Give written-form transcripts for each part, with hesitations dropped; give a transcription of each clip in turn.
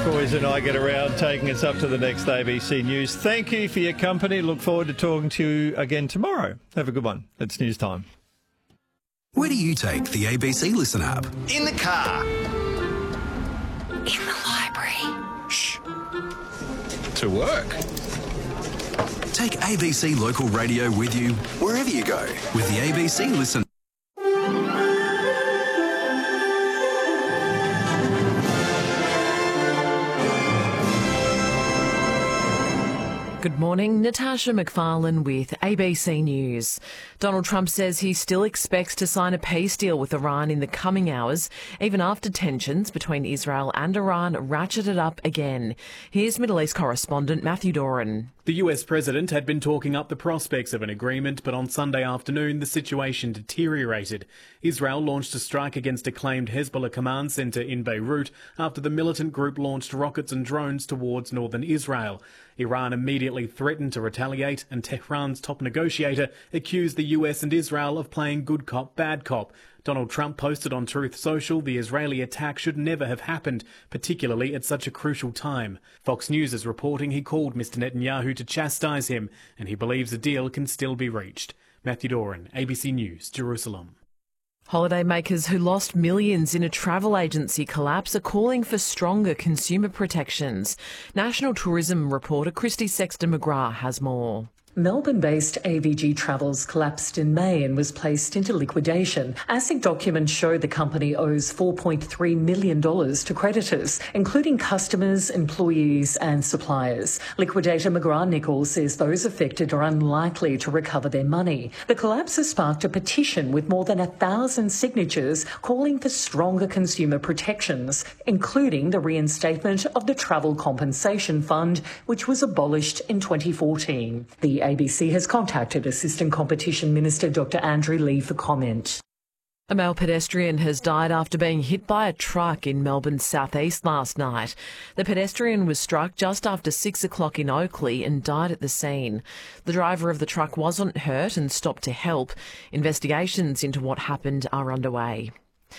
Boys and I get around taking us up to the next ABC News. Thank you for your company. Look forward to talking to you again tomorrow. Have a good one. It's news time. Where do you take the ABC Listen app? In the car. In the library. Shh. To work. Take ABC Local Radio with you wherever you go with the ABC Listen. Good morning, Natasha McFarlane with ABC News. Donald Trump says he still expects to sign a peace deal with Iran in the coming hours, even after tensions between Israel and Iran ratcheted up again. Here's Middle East correspondent Matthew Doran. The US president had been talking up the prospects of an agreement, but on Sunday afternoon the situation deteriorated. Israel launched a strike against a claimed Hezbollah command centre in Beirut after the militant group launched rockets and drones towards northern Israel. Iran immediately threatened to retaliate, and Tehran's top negotiator accused the US and Israel of playing good cop, bad cop. Donald Trump posted on Truth Social the Israeli attack should never have happened, particularly at such a crucial time. Fox News is reporting he called Mr Netanyahu to chastise him, and he believes a deal can still be reached. Matthew Doran, ABC News, Jerusalem. Holidaymakers who lost millions in a travel agency collapse are calling for stronger consumer protections. National Tourism reporter Christy Sexton-McGrath has more. Melbourne-based AVG Travels collapsed in May and was placed into liquidation. ASIC documents show the company owes $4.3 million to creditors, including customers, employees and suppliers. Liquidator McGrath-Nichols says those affected are unlikely to recover their money. The collapse has sparked a petition with more than 1,000 signatures calling for stronger consumer protections, including the reinstatement of the Travel Compensation Fund, which was abolished in 2014. The ABC has contacted Assistant Competition Minister Dr Andrew Lee for comment. A male pedestrian has died after being hit by a truck in Melbourne's southeast last night. The pedestrian was struck just after 6 o'clock in Oakley and died at the scene. The driver of the truck wasn't hurt and stopped to help. Investigations into what happened are underway.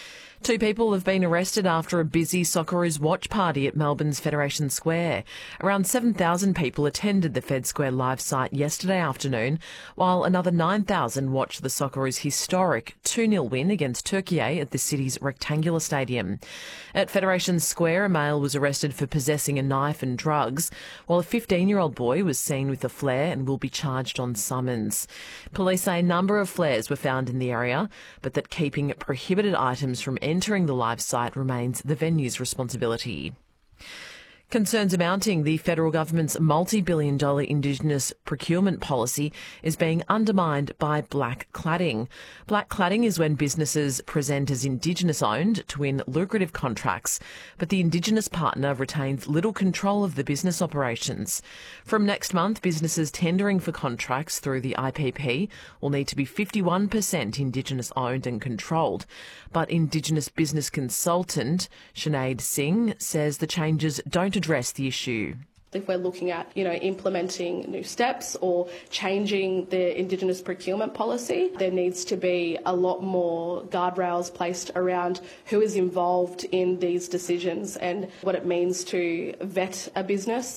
2 people have been arrested after a busy Socceroos watch party at Melbourne's Federation Square. Around 7,000 people attended the Fed Square live site yesterday afternoon, while another 9,000 watched the Socceroos' historic 2-0 win against Türkiye at the city's rectangular stadium. At Federation Square, a male was arrested for possessing a knife and drugs, while a 15-year-old boy was seen with a flare and will be charged on summons. Police say a number of flares were found in the area, but that keeping prohibited items from entering the live site remains the venue's responsibility. Concerns are mounting. The federal government's multi-billion-dollar Indigenous procurement policy is being undermined by black cladding. Black cladding is when businesses present as Indigenous-owned to win lucrative contracts, but the Indigenous partner retains little control of the business operations. From next month, businesses tendering for contracts through the IPP will need to be 51% Indigenous-owned and controlled. But Indigenous business consultant Sinead Singh says the changes don't address the issue. If we're looking at, implementing new steps or changing the Indigenous procurement policy, there needs to be a lot more guardrails placed around who is involved in these decisions and what it means to vet a business.